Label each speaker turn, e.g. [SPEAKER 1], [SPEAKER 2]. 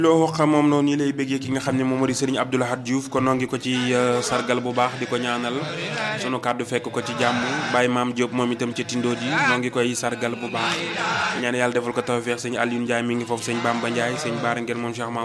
[SPEAKER 1] loo xam moom noonu nii lay bëggee ki nga xam ne moom moo di Serigne Abdou Lahad Diouf kon noo ngi ko ci sargal bu baax di ko ñaanal sunu kàddu fekk ko ci jàmm Baye Maam Diop moom itam ca Tindo di noo ngi koy sargal bu baax ñaan yàlla defal ko tawfeex sëñ Alioune Ndiaye mi ngi foofu sëñ Bamba Ndiaye sëñ Baara Ngeen moom Cheikh